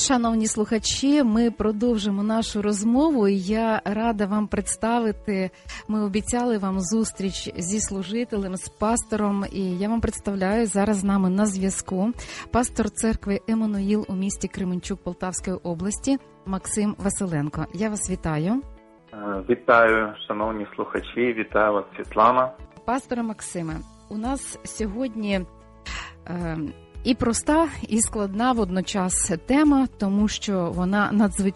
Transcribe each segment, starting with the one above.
Шановні слухачі, ми продовжимо нашу розмову, і я рада вам представити, ми обіцяли вам зустріч зі служителем, з пастором, і я вам представляю зараз з нами на зв'язку пастор церкви Еммануїл у місті Кременчук Полтавської області Максим Василенко. Я вас вітаю. Вітаю, шановні слухачі, вітаю вас, Світлана. Пасторе Максиме, у нас сьогодні і проста, і складна водночас тема, тому що вона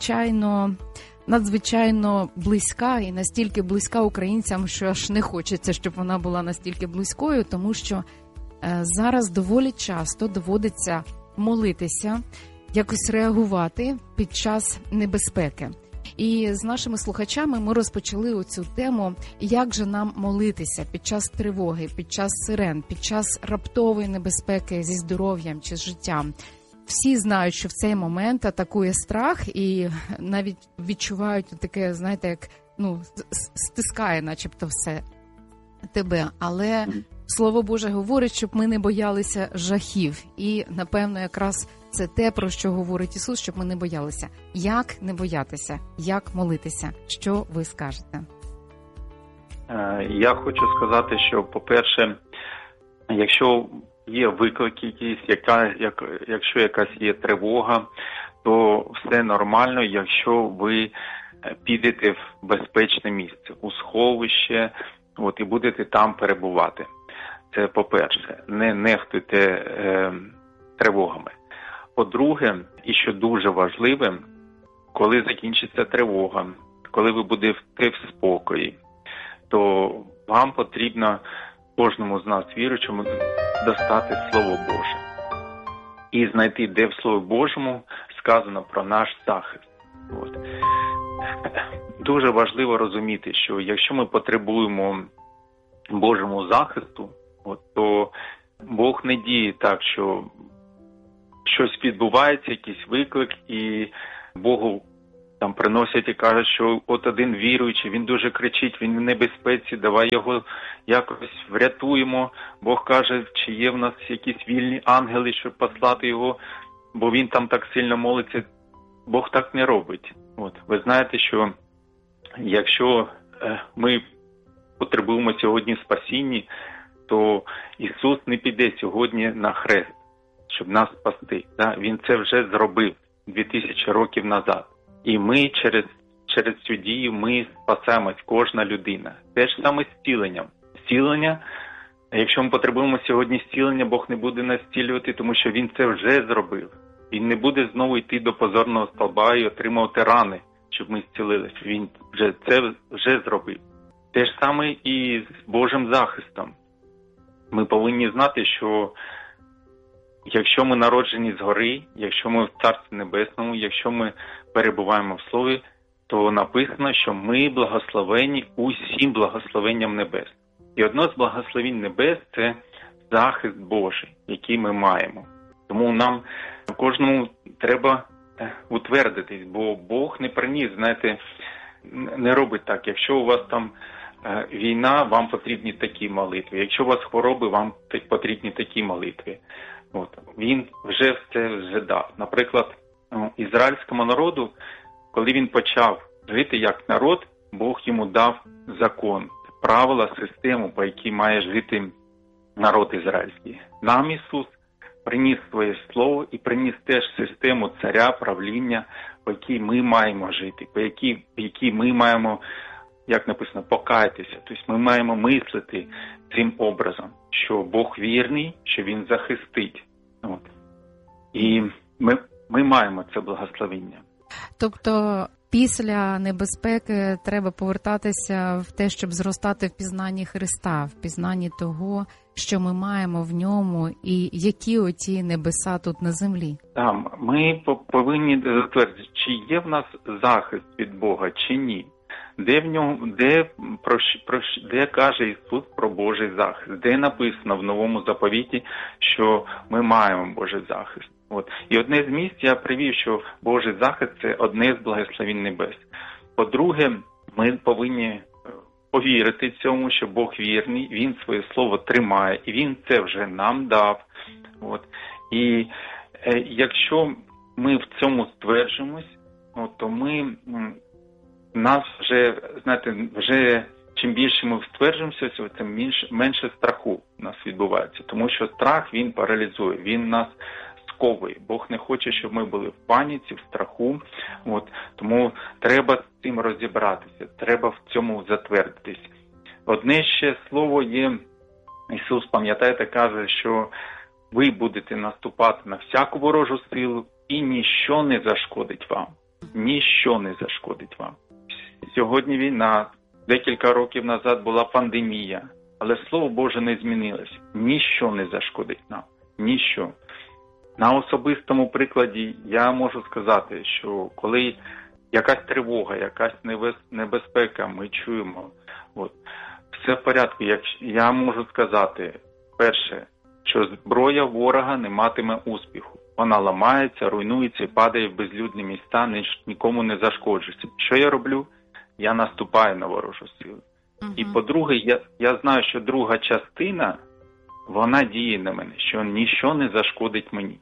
надзвичайно близька і настільки близька українцям, що аж не хочеться, щоб вона була настільки близькою, тому що зараз доволі часто доводиться молитися, якось реагувати під час небезпеки. І з нашими слухачами ми розпочали оцю тему, як же нам молитися під час тривоги, під час сирен, під час раптової небезпеки зі здоров'ям чи з життям. Всі знають, що в цей момент атакує страх і навіть відчувають таке, знаєте, як стискає начебто все тебе. Але Слово Боже говорить, щоб ми не боялися жахів. І, напевно, якраз це те, про що говорить Ісус, щоб ми не боялися. Як не боятися? Як молитися? Що ви скажете? Я хочу сказати, що, по-перше, якщо є виклики якісь, якщо якась є тривога, то все нормально, якщо ви підете в безпечне місце, у сховище, і будете там перебувати. Це по-перше, не нехтуйте тривогами. По-друге, і що дуже важливе, коли закінчиться тривога, коли ви будете в спокої, то вам потрібно, кожному з нас віруючому, достати Слово Боже. І знайти, де в Слові Божому сказано про наш захист. Дуже важливо розуміти, що якщо ми потребуємо Божому захисту, то Бог не діє так, що щось відбувається, якийсь виклик, і Богу там приносять і кажуть, що от один віруючий, він дуже кричить, він в небезпеці, давай його якось врятуємо. Бог каже, чи є в нас якісь вільні ангели, щоб послати його, бо він там так сильно молиться. Бог так не робить. Ви знаєте, що якщо ми потребуємо сьогодні спасіння, то Ісус не піде сьогодні на хрест, щоб нас спасти. Він це вже зробив 2000 років назад. І ми через цю дію ми спасаємось, кожна людина. Те ж саме з зціленням. Зцілення, якщо ми потребуємо сьогодні зцілення, Бог не буде нас зцілювати, тому що Він це вже зробив. Він не буде знову йти до позорного стовба і отримувати рани, щоб ми зцілилися. Він це вже зробив. Те ж саме і з Божим захистом. Ми повинні знати, що якщо ми народжені згори, якщо ми в Царстві Небесному, якщо ми перебуваємо в Слові, то написано, що ми благословені усім благословенням небес. І одне з благословень небес – це захист Божий, який ми маємо. Тому нам кожному треба утвердитись, бо Бог не приніс, не робить так. Якщо у вас там війна, вам потрібні такі молитви. Якщо у вас хвороби, вам потрібні такі молитви. Він вже це дав. Наприклад, ізраїльському народу, коли він почав жити як народ, Бог йому дав закон, правила, систему, по якій має жити народ ізраїльський. Нам Ісус приніс своє слово і приніс теж систему царя, правління, по якій ми маємо жити, по якій ми маємо, як написано, покаятися. Тобто ми маємо мислити цим образом, що Бог вірний, що Він захистить. І ми маємо це благословення. Тобто після небезпеки треба повертатися в те, щоб зростати в пізнанні Христа, в пізнанні того, що ми маємо в ньому і які оті небеса тут на землі. Ми повинні затвердити, чи є в нас захист від Бога, чи ні. Де каже Ісус про Божий захист? Де написано в Новому заповіті, що ми маємо Божий захист? І одне з місць я привів, що Божий захист – це одне з благословень небес. По-друге, ми повинні повірити цьому, що Бог вірний, Він своє слово тримає, і Він це вже нам дав. І якщо ми в цьому стверджуємось, то нас вже, знаєте, вже чим більше ми стверджуємося, тим менше страху у нас відбувається. Тому що страх, він паралізує, він нас сковує. Бог не хоче, щоб ми були в паніці, в страху. Тому треба з цим розібратися, треба в цьому затвердитись. Одне ще слово є, Ісус, пам'ятаєте, каже, що ви будете наступати на всяку ворожу силу і ніщо не зашкодить вам. Ніщо не зашкодить вам. Сьогодні війна, декілька років назад була пандемія, але Слово Боже не змінилось. Ніщо не зашкодить нам. Ніщо. На особистому прикладі я можу сказати, що коли якась тривога, якась небезпека ми чуємо, все в порядку. Я можу сказати, перше, що зброя ворога не матиме успіху. Вона ламається, руйнується і падає в безлюдні міста, нікому не зашкоджується. Що я роблю? Я наступаю на ворожу силу. І по-друге, я знаю, що друга частина, вона діє на мене, що ніщо не зашкодить мені.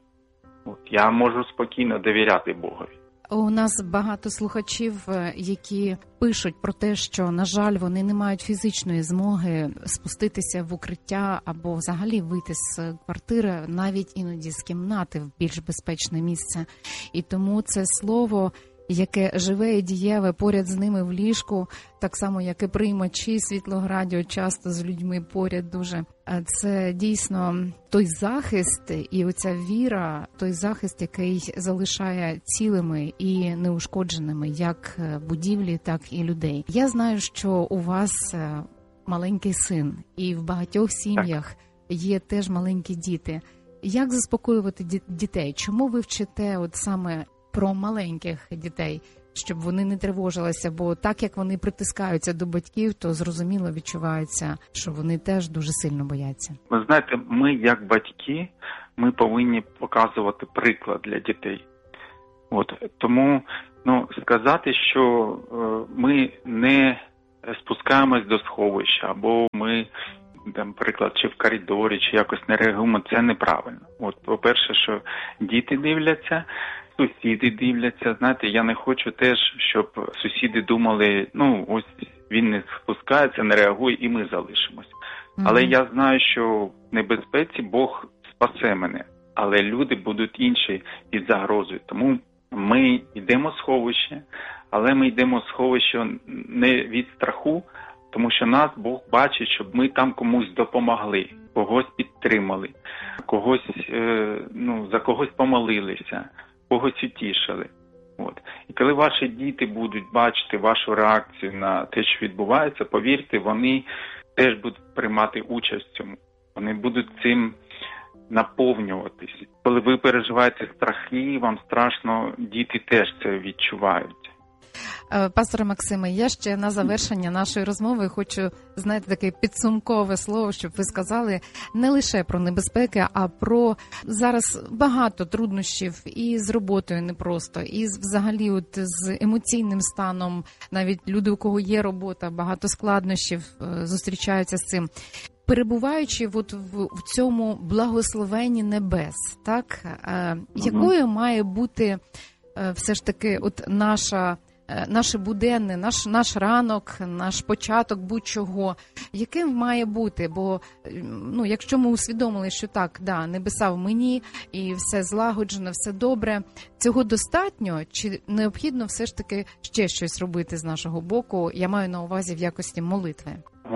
Я можу спокійно довіряти Богові. У нас багато слухачів, які пишуть про те, що, на жаль, вони не мають фізичної змоги спуститися в укриття або взагалі вийти з квартири, навіть іноді з кімнати в більш безпечне місце. І тому це слово, яке живе і дієве поряд з ними в ліжку, так само, як і приймачі Світлоградіо, часто з людьми поряд дуже. Це дійсно той захист і оця віра, той захист, який залишає цілими і неушкодженими як будівлі, так і людей. Я знаю, що у вас маленький син, і в багатьох сім'ях є теж маленькі діти. Як заспокоювати дітей? Чому ви вчите саме про маленьких дітей, щоб вони не тривожилися, бо так як вони притискаються до батьків, то зрозуміло відчувається, що вони теж дуже сильно бояться. Ви знаєте, ми як батьки, ми повинні показувати приклад для дітей. Тому сказати, що ми не спускаємось до сховища, або ми, наприклад, чи в коридорі, чи якось не реагуємо, це неправильно. По-перше, що діти дивляться, сусіди дивляться. Знаєте, я не хочу теж, щоб сусіди думали, ось він не спускається, не реагує, і ми залишимось. Але я знаю, що в небезпеці Бог спасе мене, але люди будуть інші під загрозою. Тому ми йдемо в сховище, але ми йдемо в сховище не від страху, тому що нас Бог бачить, щоб ми там комусь допомогли, когось підтримали, за когось помолилися, когось утішили. І коли ваші діти будуть бачити вашу реакцію на те, що відбувається, повірте, вони теж будуть приймати участь в цьому. Вони будуть цим наповнюватись. Коли ви переживаєте страхи, вам страшно, діти теж це відчувають. Пасторе Максиме, я ще на завершення нашої розмови хочу, таке підсумкове слово, щоб ви сказали не лише про небезпеки, а про зараз багато труднощів і з роботою непросто, і взагалі з емоційним станом, навіть люди, у кого є робота, багато складнощів зустрічаються з цим. Перебуваючи в цьому благословенні небес, так, якою має бути все ж таки наше буденне, наш ранок, наш початок будь-чого, яким має бути? Бо, якщо ми усвідомили, що так, небеса в мені, і все злагоджено, все добре, цього достатньо? Чи необхідно все ж таки ще щось робити з нашого боку? Я маю на увазі в якості молитви.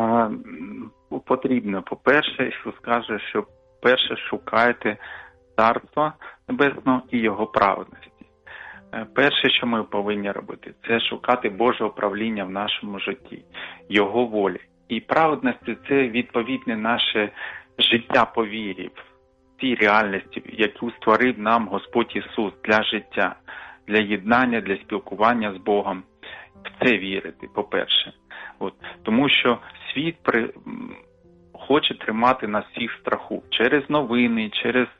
Потрібно. По-перше, Ісус каже, що перше шукайте Царства Небесного і Його праведності. Перше, що ми повинні робити, це шукати Божого правління в нашому житті, Його волі. І праведності – це відповідне наше життя по вірі, в тій реальності, яку створив нам Господь Ісус для життя, для єднання, для спілкування з Богом. В це вірити, по-перше. Тому що світ хоче тримати нас всіх в страху через новини, через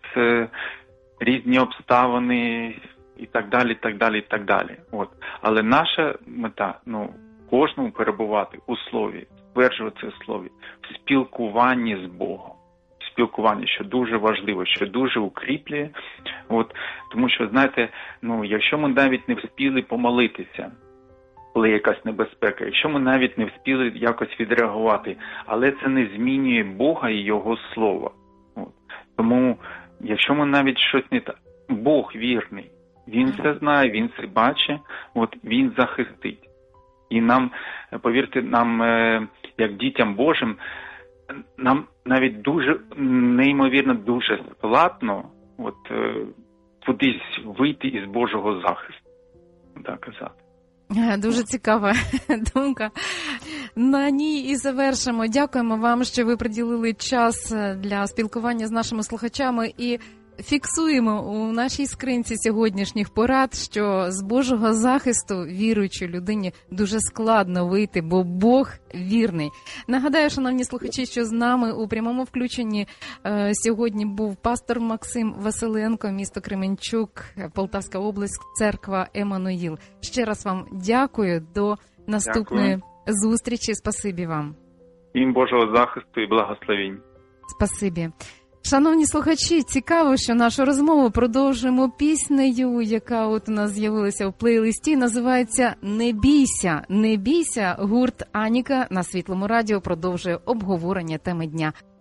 різні обставини, і так далі, і так далі, і так далі. Але наша мета, кожному перебувати у Слові, стверджувати в Слові, в спілкуванні з Богом. Спілкування, що дуже важливо, що дуже укріплює Тому що, знаєте, якщо ми навіть не встигли помолитися, коли якась небезпека, якщо ми навіть не встигли якось відреагувати, але це не змінює Бога і Його Слова. Тому, якщо ми навіть щось не так, Бог вірний, Він це знає, Він це бачить, Він захистить. І нам, повірте, нам, як дітям Божим, нам навіть дуже, неймовірно, дуже складно кудись вийти із Божого захисту, так казати. Дуже цікава думка. На ній і завершимо. Дякуємо вам, що ви приділили час для спілкування з нашими слухачами і фіксуємо у нашій скринці сьогоднішніх порад, що з Божого захисту віруючій людині дуже складно вийти, бо Бог вірний. Нагадаю, шановні слухачі, що з нами у прямому включенні сьогодні був пастор Максим Василенко, місто Кременчук, Полтавська область, церква Еммануїл. Ще раз вам дякую. До наступної зустрічі. Спасибі вам. Їм Божого захисту і благословінь. Спасибі. Шановні слухачі, цікаво, що нашу розмову продовжуємо піснею, яка у нас з'явилася в плейлисті, називається «Не бійся». «Не бійся» гурт Аніка на Світлому радіо продовжує обговорення теми дня.